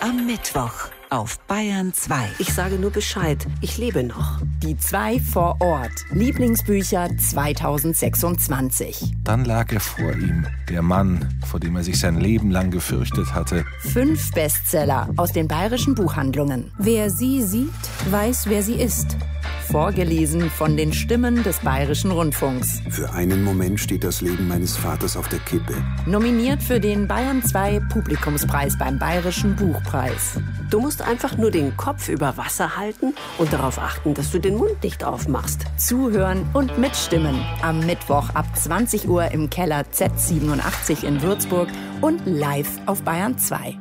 Am Mittwoch auf Bayern 2. Ich sage nur Bescheid, ich lebe noch. Die 2 vor Ort. Lieblingsbücher 2026. Dann lag er vor ihm, der Mann, vor dem er sich sein Leben lang gefürchtet hatte. 5 Bestseller aus den bayerischen Buchhandlungen. Wer sie sieht, weiß, wer sie ist. Vorgelesen von den Stimmen des Bayerischen Rundfunks. Für einen Moment steht das Leben meines Vaters auf der Kippe. Nominiert für den Bayern 2 Publikumspreis beim Bayerischen Buchpreis. Du musst einfach nur den Kopf über Wasser halten und darauf achten, dass du den Mund nicht aufmachst. Zuhören und mitstimmen. Am Mittwoch ab 20 Uhr im Keller Z87 in Würzburg und live auf Bayern 2.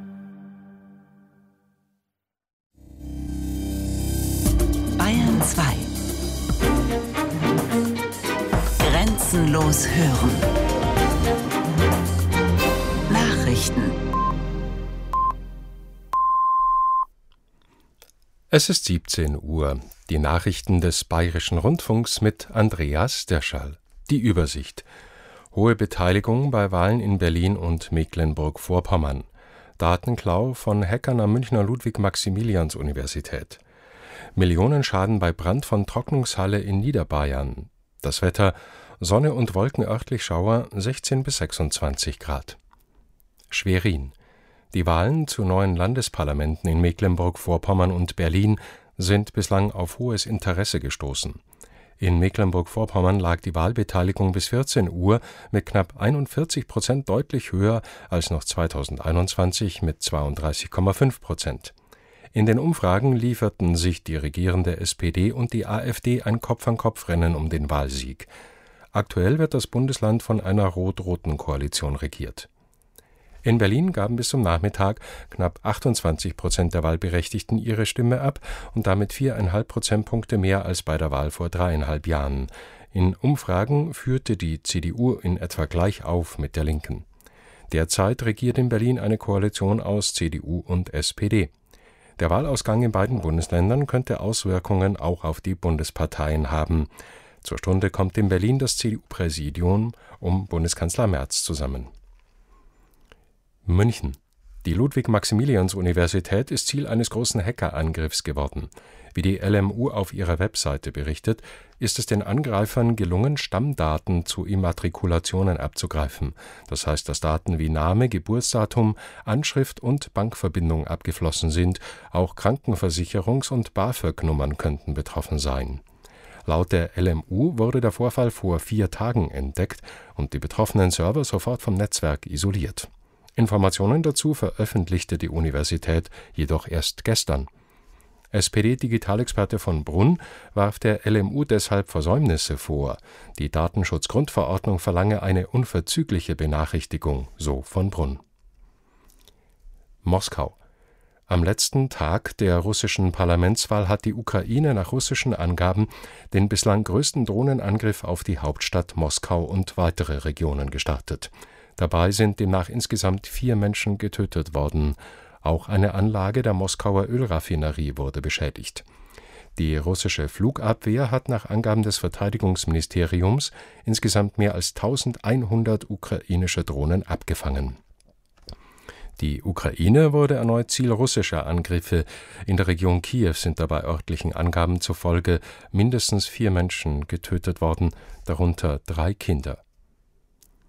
Bayern 2. Grenzenlos hören. Nachrichten. Es ist 17 Uhr. Die Nachrichten des Bayerischen Rundfunks mit Andreas Derschall. Die Übersicht. Hohe Beteiligung bei Wahlen in Berlin und Mecklenburg-Vorpommern. Datenklau von Hackern am Münchner Ludwig-Maximilians-Universität. Millionenschaden bei Brand von Trocknungshalle in Niederbayern. Das Wetter: Sonne und Wolken, örtlich Schauer, 16 bis 26 Grad. Schwerin. Die Wahlen zu neuen Landesparlamenten in Mecklenburg-Vorpommern und Berlin sind bislang auf hohes Interesse gestoßen. In Mecklenburg-Vorpommern lag die Wahlbeteiligung bis 14 Uhr mit knapp 41% deutlich höher als noch 2021 mit 32,5%. In den Umfragen lieferten sich die regierende SPD und die AfD ein Kopf-an-Kopf-Rennen um den Wahlsieg. Aktuell wird das Bundesland von einer rot-roten Koalition regiert. In Berlin gaben bis zum Nachmittag knapp 28% der Wahlberechtigten ihre Stimme ab und damit 4,5 Prozentpunkte mehr als bei der Wahl vor 3,5 Jahren. In Umfragen führte die CDU in etwa gleich auf mit der Linken. Derzeit regiert in Berlin eine Koalition aus CDU und SPD. Der Wahlausgang in beiden Bundesländern könnte Auswirkungen auch auf die Bundesparteien haben. Zur Stunde kommt in Berlin das CDU-Präsidium um Bundeskanzler Merz zusammen. München. Die Ludwig-Maximilians-Universität ist Ziel eines großen Hackerangriffs geworden. Wie die LMU auf ihrer Webseite berichtet, ist es den Angreifern gelungen, Stammdaten zu Immatrikulationen abzugreifen. Das heißt, dass Daten wie Name, Geburtsdatum, Anschrift und Bankverbindung abgeflossen sind. Auch Krankenversicherungs- und BAföG-Nummern könnten betroffen sein. Laut der LMU wurde der Vorfall vor 4 Tagen entdeckt und die betroffenen Server sofort vom Netzwerk isoliert. Informationen dazu veröffentlichte die Universität jedoch erst gestern. SPD-Digitalexperte von Brunn warf der LMU deshalb Versäumnisse vor. Die Datenschutzgrundverordnung verlange eine unverzügliche Benachrichtigung, so von Brunn. Moskau. Am letzten Tag der russischen Parlamentswahl hat die Ukraine nach russischen Angaben den bislang größten Drohnenangriff auf die Hauptstadt Moskau und weitere Regionen gestartet. Dabei sind demnach insgesamt 4 Menschen getötet worden. Auch eine Anlage der Moskauer Ölraffinerie wurde beschädigt. Die russische Flugabwehr hat nach Angaben des Verteidigungsministeriums insgesamt mehr als 1100 ukrainische Drohnen abgefangen. Die Ukraine wurde erneut Ziel russischer Angriffe. In der Region Kiew sind dabei örtlichen Angaben zufolge mindestens 4 Menschen getötet worden, darunter 3 Kinder.